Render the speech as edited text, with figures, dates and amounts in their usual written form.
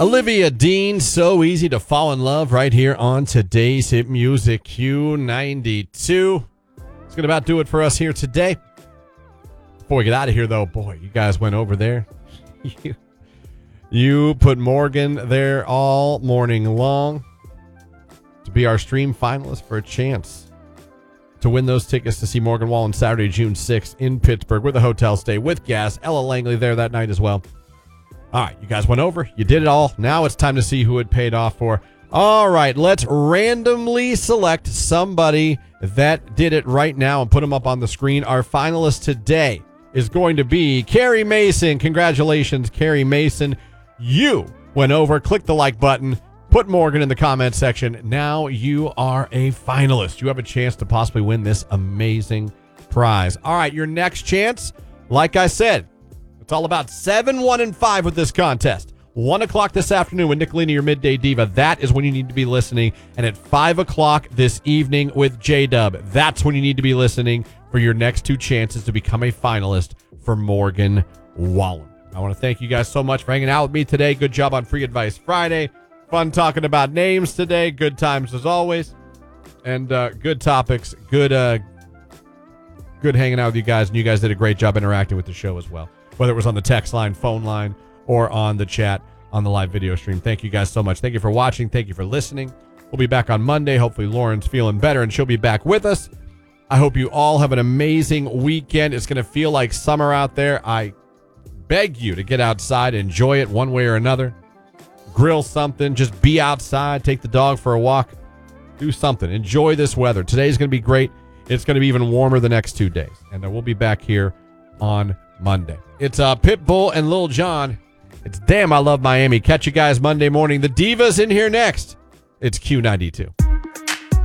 Olivia Dean, So Easy to Fall in Love, right here on today's Hit Music Q92. It's going to about do it for us here today. Before we get out of here, though, boy, you guys went over there. You put Morgan there all morning long to be our stream finalist for a chance to win those tickets to see Morgan Wallen Saturday, June 6th in Pittsburgh with a hotel stay, with gas. Ella Langley there that night as well. All right, you guys went over. You did it all. Now it's time to see who it paid off for. All right, let's randomly select somebody that did it right now and put them up on the screen. Our finalist today is going to be Carrie Mason. Congratulations, Carrie Mason. You went over, click the like button, put Morgan in the comment section. Now you are a finalist. You have a chance to possibly win this amazing prize. All right, your next chance, like I said, it's all about 7, 1, and 5 with this contest. 1 o'clock this afternoon with Nicolina, your Midday Diva. That is when you need to be listening. And at 5 o'clock this evening with J-Dub, that's when you need to be listening for your next 2 chances to become a finalist for Morgan Wallen. I want to thank you guys so much for hanging out with me today. Good job on Free Advice Friday. Fun talking about names today. Good times as always. And good topics. Good hanging out with you guys. And you guys did a great job interacting with the show as well, whether it was on the text line, phone line, or on the chat on the live video stream. Thank you guys so much. Thank you for watching. Thank you for listening. We'll be back on Monday. Hopefully Lauren's feeling better and she'll be back with us. I hope you all have an amazing weekend. It's going to feel like summer out there. I beg you to get outside, enjoy it one way or another. Grill something, just be outside, take the dog for a walk, do something. Enjoy this weather. Today's going to be great. It's going to be even warmer the next 2 days. And we'll be back here on Monday. It's Pitbull and Lil Jon. It's Damn I Love Miami. Catch you guys Monday morning. The Divas in here next. It's Q92.